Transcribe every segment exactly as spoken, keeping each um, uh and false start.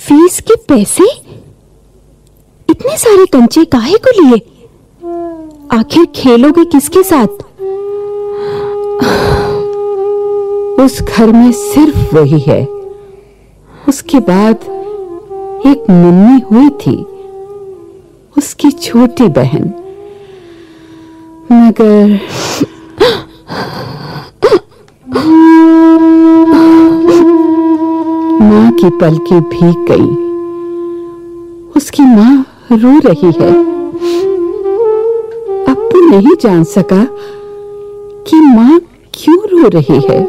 Fees के पैसे? इतने सारे कंचे काहे को लिए? आखिर खेलोगे किसके साथ? उस घर में सिर्फ वही है। उसके बाद एक मुन्नी हुई थी, उसकी छोटी बहन। मगर मां की पलकें भीग गई। उसकी मां रो रही है। अप्पू नहीं जान सका कि मां क्यों रो रही है।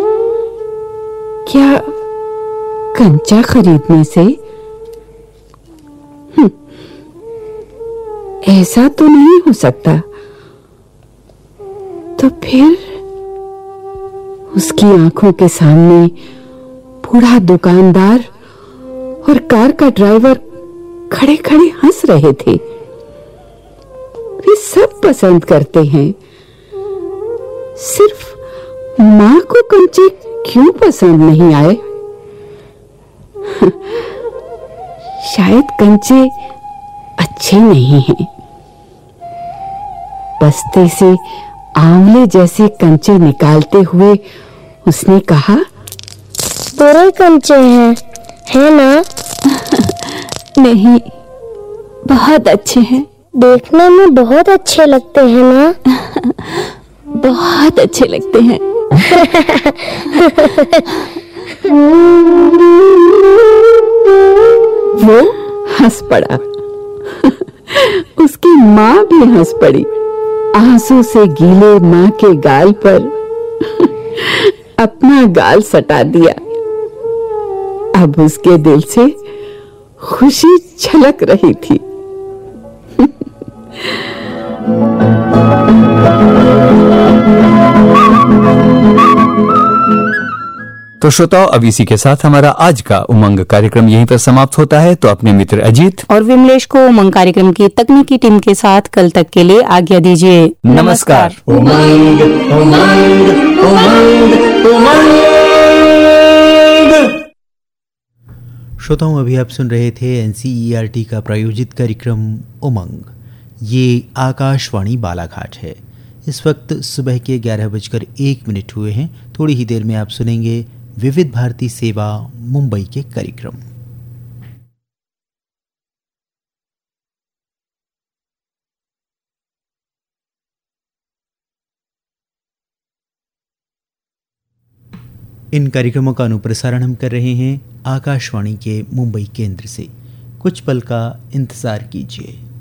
क्या कंचा खरीदने से? ऐसा तो नहीं हो सकता। तो फिर उसकी आंखों के सामने बूढ़ा दुकानदार और कार का ड्राइवर खड़े खड़े हंस रहे थे। वे सब पसंद करते हैं, सिर्फ मां को कंचे क्यों पसंद नहीं आए? शायद कंचे अच्छे नहीं हैं। बस्ते से आंवले जैसे कंचे निकालते हुए उसने कहा, बुरे कंचे हैं, है ना? नहीं, बहुत अच्छे हैं। देखने में बहुत अच्छे लगते हैं ना? बहुत अच्छे लगते हैं। वो हंस पड़ा। उसकी मां भी हंस पड़ी। आंसू से गीले मां के गाल पर अपना गाल सटा दिया। अब उसके दिल से खुशी छलक रही थी। तो श्रोताओ, अब इसी के साथ हमारा आज का उमंग कार्यक्रम यहीं पर समाप्त होता है। तो अपने मित्र अजीत और विमलेश को उमंग कार्यक्रम की तकनीकी टीम के साथ कल तक के लिए आज्ञा दीजिए। नमस्कार। उमंग, उमंग, उमंग, उमंग। श्रोताओं, अभी आप सुन रहे थे एनसीईआरटी का प्रायोजित कार्यक्रम उमंग। ये आकाशवाणी बालाघाट है। इस वक्त सुबह के ग्यारह बजकर एक मिनट हुए हैं। थोड़ी ही देर में आप सुनेंगे विविध भारती सेवा मुंबई के कार्यक्रम। इन कार्यक्रमों का अनुप्रसारण हम कर रहे हैं आकाशवाणी के मुंबई केंद्र से। कुछ पल का इंतजार कीजिए।